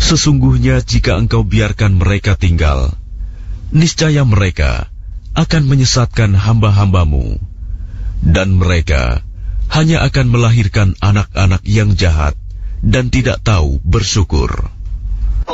Sesungguhnya jika engkau biarkan mereka tinggal, niscaya mereka akan menyesatkan hamba-hambamu, dan mereka hanya akan melahirkan anak-anak yang jahat dan tidak tahu bersyukur.